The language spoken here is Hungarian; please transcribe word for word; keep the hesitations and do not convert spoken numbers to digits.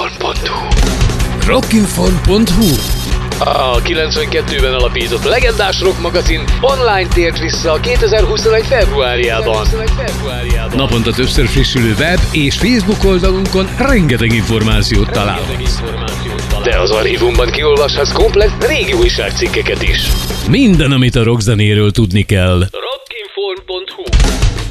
rockinform pont hu rockinform pont hu A kilencvenkettőben alapított legendás rock magazin online tért vissza a kétezer-huszonegy februárjában. Naponta többször frissülő web és Facebook oldalunkon rengeteg információt találhatsz. De az archívumban kiolvashatsz komplett régi újságcikkeket is. Minden, amit a rockzenéről tudni kell.